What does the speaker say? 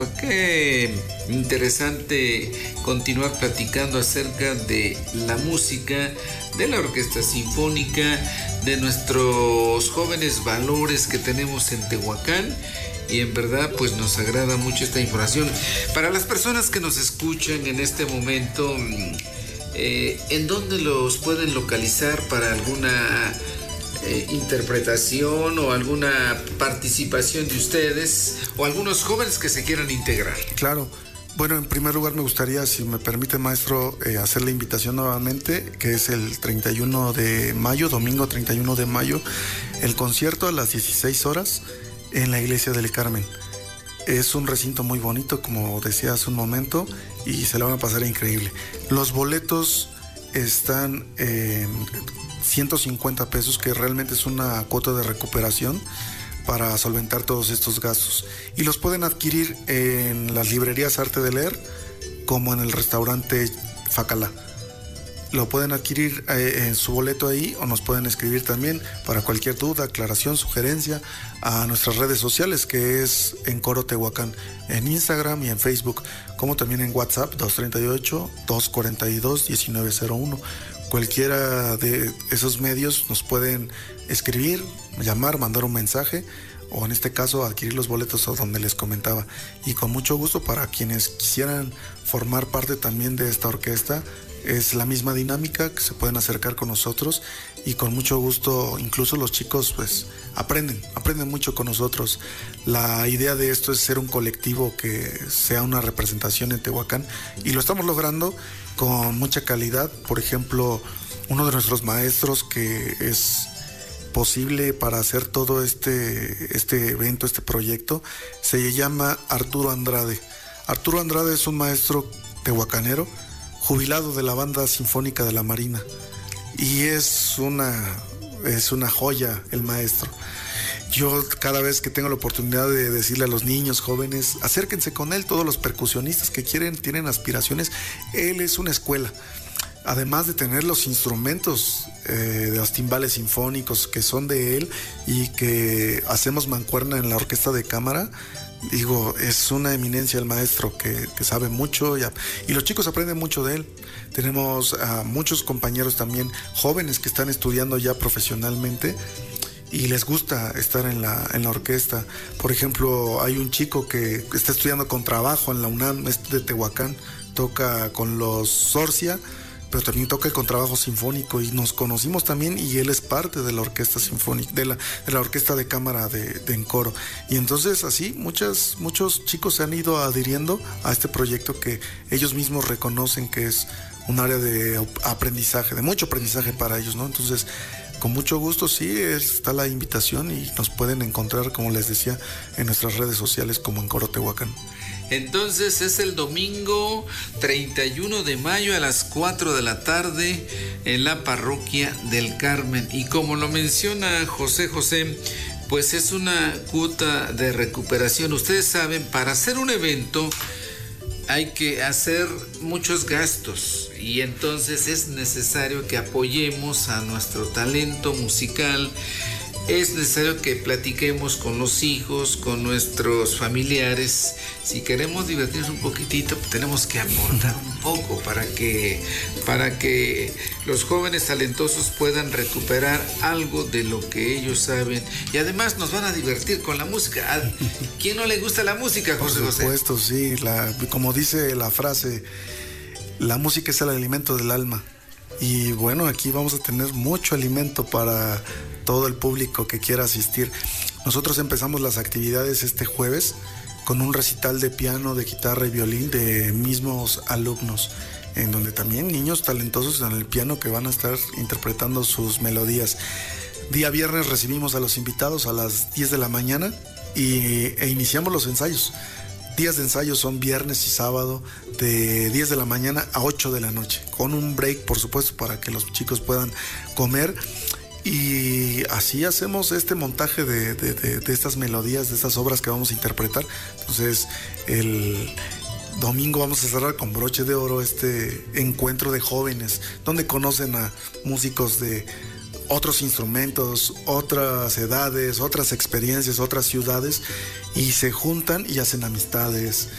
Qué interesante continuar platicando acerca de la música, de la orquesta sinfónica, de nuestros jóvenes valores que tenemos en Tehuacán. Y en verdad pues nos agrada mucho esta información. Para las personas que nos escuchan en este momento, ¿en dónde los pueden localizar para alguna interpretación o alguna participación de ustedes o algunos jóvenes que se quieran integrar? Claro. Bueno, en primer lugar me gustaría, si me permite, maestro, hacer la invitación nuevamente, que es el 31 de mayo, domingo 31 de mayo, el concierto a las 16 horas en la iglesia del Carmen. Es un recinto muy bonito, como decía hace un momento, y se la van a pasar increíble. Los boletos están en 150 pesos, que realmente es una cuota de recuperación para solventar todos estos gastos. Y los pueden adquirir en las librerías Arte de Leer, como en el restaurante Facalá. Lo pueden adquirir en su boleto ahí, o nos pueden escribir también para cualquier duda, aclaración, sugerencia a nuestras redes sociales, que es Encoro Tehuacán, en Instagram y en Facebook, como también en WhatsApp 238-242-1901. Cualquiera de esos medios nos pueden escribir, llamar, mandar un mensaje, o en este caso adquirir los boletos donde les comentaba. Y con mucho gusto para quienes quisieran formar parte también de esta orquesta, es la misma dinámica, que se pueden acercar con nosotros, y con mucho gusto, incluso los chicos pues aprenden mucho con nosotros. La idea de esto es ser un colectivo que sea una representación en Tehuacán, y lo estamos logrando con mucha calidad. Por ejemplo, uno de nuestros maestros que es posible para hacer todo este evento, este proyecto, se llama Arturo Andrade. Arturo Andrade es un maestro tehuacanero, jubilado de la Banda Sinfónica de la Marina, y es una joya el maestro. Yo cada vez que tengo la oportunidad de decirle a los niños jóvenes, acérquense con él, todos los percusionistas que tienen aspiraciones, él es una escuela. Además de tener los instrumentos de los timbales sinfónicos que son de él, y que hacemos mancuerna en la orquesta de cámara, digo, es una eminencia el maestro que sabe mucho, y los chicos aprenden mucho de él. Tenemos a muchos compañeros también jóvenes que están estudiando ya profesionalmente y les gusta estar en la orquesta. Por ejemplo, hay un chico que está estudiando contrabajo en la UNAM, es de Tehuacán, toca con los Sorcia, pero también toca el contrabajo sinfónico, y nos conocimos también, y él es parte de la orquesta sinfónica, de la orquesta de cámara de Encoro. Y entonces así muchos chicos se han ido adhiriendo a este proyecto, que ellos mismos reconocen que es un área de aprendizaje, de mucho aprendizaje para ellos, ¿no? Entonces, con mucho gusto, sí, está la invitación, y nos pueden encontrar, como les decía, en nuestras redes sociales como Encoro Tehuacán. Entonces es el domingo 31 de mayo a las 4 de la tarde en la parroquia del Carmen. Y como lo menciona José, pues es una cuota de recuperación. Ustedes saben, para hacer un evento hay que hacer muchos gastos, y entonces es necesario que apoyemos a nuestro talento musical. Es necesario que platiquemos con los hijos, con nuestros familiares. Si queremos divertirnos un poquitito, pues tenemos que aportar un poco para que los jóvenes talentosos puedan recuperar algo de lo que ellos saben. Y además nos van a divertir con la música. ¿A quién no le gusta la música, José? Por supuesto, sí. Como dice la frase, la música es el alimento del alma. Y bueno, aquí vamos a tener mucho alimento para todo el público que quiera asistir. Nosotros empezamos las actividades este jueves con un recital de piano, de guitarra y violín de mismos alumnos, en donde también niños talentosos en el piano que van a estar interpretando sus melodías. Día viernes recibimos a los invitados a las 10 de la mañana e iniciamos los ensayos. Días de ensayo son viernes y sábado de 10 de la mañana a 8 de la noche, con un break, por supuesto, para que los chicos puedan comer. Y así hacemos este montaje de estas melodías, de estas obras que vamos a interpretar. Entonces, el domingo vamos a cerrar con broche de oro este encuentro de jóvenes, donde conocen a músicos de otros instrumentos, otras edades, otras experiencias, otras ciudades, y se juntan y hacen amistades,